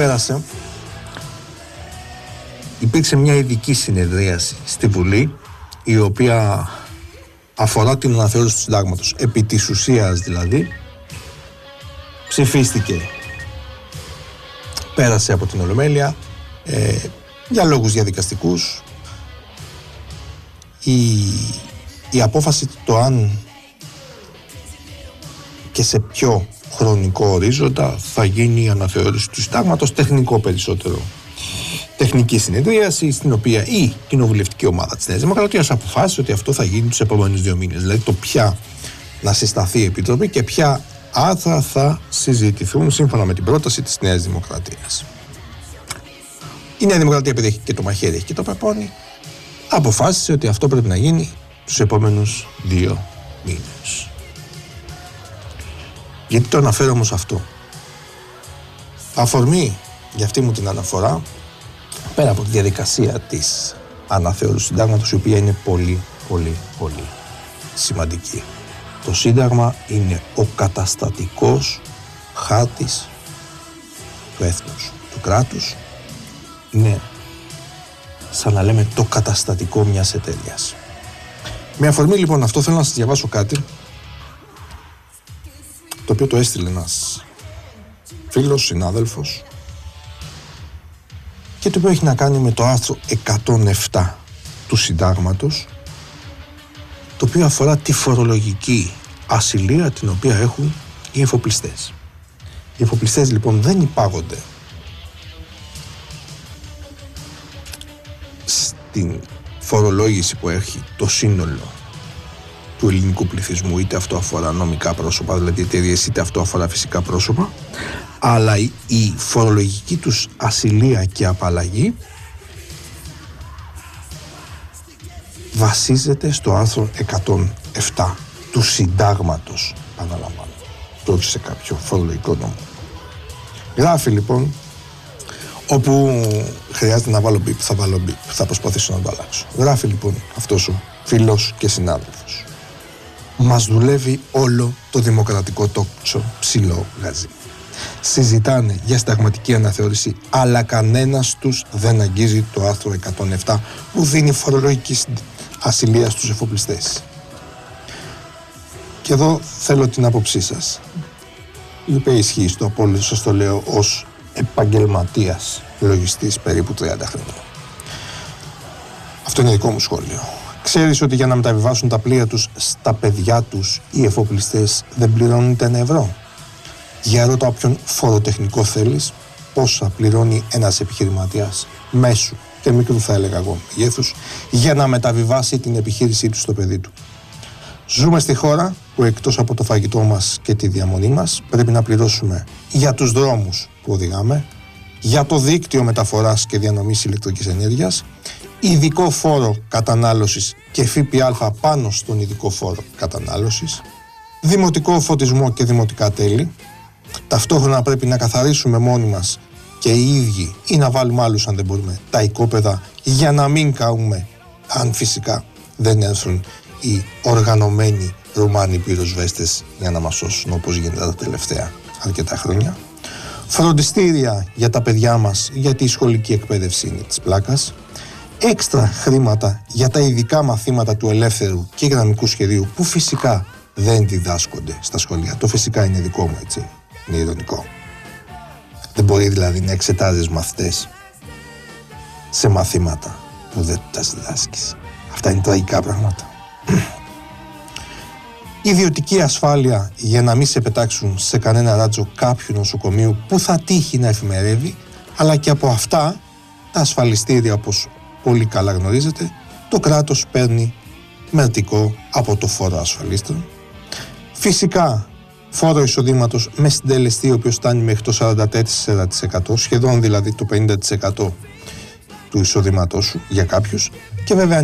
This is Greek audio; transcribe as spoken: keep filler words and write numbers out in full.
πέρασε υπήρξε μια ειδική συνεδρίαση στη Βουλή, η οποία αφορά την αναθεώρηση του συντάγματος. Επί της ουσίας δηλαδή ψηφίστηκε, πέρασε από την Ολομέλεια ε, για λόγους διαδικαστικούς. Η, η απόφαση το αν και σε ποιο χρονικό ορίζοντα θα γίνει η αναθεώρηση του συντάγματος, τεχνικό περισσότερο, τεχνική συνεδρίαση, στην οποία η κοινοβουλευτική ομάδα της Νέας Δημοκρατίας αποφάσισε ότι αυτό θα γίνει τους επόμενους δύο μήνες. Δηλαδή το ποια να συσταθεί η Επιτροπή και ποια άρθρα θα συζητηθούν σύμφωνα με την πρόταση της Νέας Δημοκρατίας. Η Νέα Δημοκρατία, επειδή έχει και το μαχαίρι, έχει και το πεπόνι, αποφάσισε ότι αυτό πρέπει να γίνει τους επόμενους δύο μήνες. Γιατί το αναφέρω όμως αυτό? Αφορμή για αυτή μου την αναφορά, πέρα από τη διαδικασία της αναθεώρησης του συντάγματος, η οποία είναι πολύ πολύ πολύ σημαντική. Το σύνταγμα είναι ο καταστατικός χάρτης του έθνους, του κράτους. Είναι σαν να λέμε το καταστατικό μιας εταιρείας. Με αφορμή λοιπόν αυτό θέλω να σας διαβάσω κάτι το οποίο το έστειλε ένας φίλος, συνάδελφος, και το οποίο έχει να κάνει με το άρθρο εκατόν επτά του συντάγματος, το οποίο αφορά τη φορολογική ασυλία την οποία έχουν οι εφοπλιστές. Οι εφοπλιστές λοιπόν δεν υπάγονται στην φορολόγηση που έχει το σύνολο του ελληνικού πληθυσμού, είτε αυτό αφορά νομικά πρόσωπα, δηλαδή εταιρείες, είτε αυτό αφορά φυσικά πρόσωπα, αλλά η φορολογική τους ασυλία και απαλλαγή βασίζεται στο άρθρο εκατόν επτά του συντάγματος, επαναλαμβάνω, το όχι σε κάποιο φορολογικό νόμο. Γράφει λοιπόν, όπου χρειάζεται να βάλω μπιπ, θα βάλω μπιπ, θα προσπαθήσω να το αλλάξω. Γράφει λοιπόν αυτός ο φίλος και συνάδελφος: μας δουλεύει όλο το δημοκρατικό τόξο ψηλό γαζί. Συζητάνε για συνταγματική αναθεώρηση, αλλά κανένας τους δεν αγγίζει το άρθρο εκατόν επτά που δίνει φορολογική ασυλία στους εφοπλιστές. Και εδώ θέλω την άποψή σας, η οποία ισχύει στο απόλυτο, σας το λέω ως επαγγελματίας λογιστής περίπου τριάντα χρόνια. Αυτό είναι δικό μου σχόλιο. Ξέρεις ότι για να μεταβιβάσουν τα πλοία τους στα παιδιά τους οι εφοπλιστές δεν πληρώνουν ούτε ένα ευρώ? Για ρώτα όποιον φοροτεχνικό θέλεις, πόσα πληρώνει ένας επιχειρηματίας μέσου και μικρού, θα έλεγα εγώ, μεγέθους, για να μεταβιβάσει την επιχείρησή του στο παιδί του. Ζούμε στη χώρα που εκτός από το φαγητό μας και τη διαμονή μας πρέπει να πληρώσουμε για τους δρόμους που οδηγάμε, για το δίκτυο μεταφοράς και διανομής ηλεκτρικής ενέργειας, ειδικό φόρο κατανάλωσης και ΦΠΑ πάνω στον ειδικό φόρο κατανάλωσης, δημοτικό φωτισμό και δημοτικά τέλη. Ταυτόχρονα πρέπει να καθαρίσουμε μόνοι μας και οι ίδιοι, ή να βάλουμε άλλους αν δεν μπορούμε, τα οικόπεδα, για να μην καούμε, αν φυσικά δεν έρθουν οι οργανωμένοι Ρουμάνοι πυροσβέστες για να μας σώσουν, όπως γίνεται τα τελευταία αρκετά χρόνια. Φροντιστήρια για τα παιδιά μας, γιατί η σχολική εκπαίδευση είναι της πλάκας. Έξτρα χρήματα για τα ειδικά μαθήματα του ελεύθερου και γραμμικού σχεδίου, που φυσικά δεν διδάσκονται στα σχολεία. Το φυσικά είναι δικό μου, έτσι, είναι ειρωνικό. Δεν μπορεί δηλαδή να εξετάζεις μαθητές σε μαθήματα που δεν τα διδάσκεις. Αυτά είναι τραγικά πράγματα. Ιδιωτική ασφάλεια για να μην σε πετάξουν σε κανένα ράτσο κάποιου νοσοκομείου που θα τύχει να εφημερεύει, αλλά και από αυτά τα ασφαλιστήρια, όπως πολύ καλά γνωρίζετε, το κράτος παίρνει μερτικό από το φόρο ασφαλίστων. Φυσικά φόρο εισοδήματος με συντελεστή ο οποίος φτάνει μέχρι το σαράντα τέσσερα τοις εκατό, σχεδόν δηλαδή το πενήντα τοις εκατό του εισοδήματός σου για κάποιους, και βέβαια